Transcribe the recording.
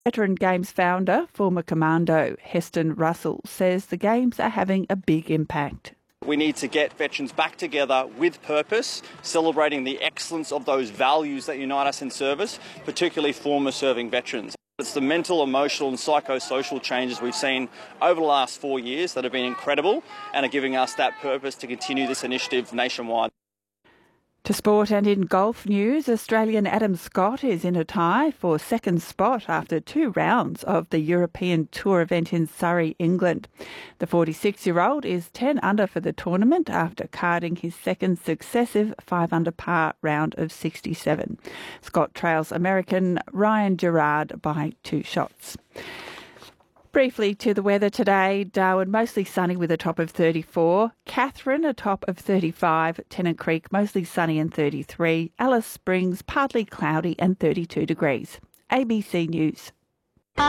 Veteran Games founder, former commando Heston Russell, says the Games are having a big impact. We need to get veterans back together with purpose, celebrating the excellence of those values that unite us in service, particularly former serving veterans. It's the mental, emotional and psychosocial changes we've seen over the last 4 years that have been incredible and are giving us that purpose to continue this initiative nationwide. To sport and in golf news, Australian Adam Scott is in a tie for second spot after 2 rounds of the European Tour event in Surrey, England. The 46-year-old is 10 under for the tournament after carding his second successive 5 under par round of 67. Scott trails American Ryan Gerard by 2 shots. Briefly to the weather today, Darwin mostly sunny with a top of 34, Katherine a top of 35, Tennant Creek mostly sunny and 33, Alice Springs partly cloudy and 32 degrees. ABC News.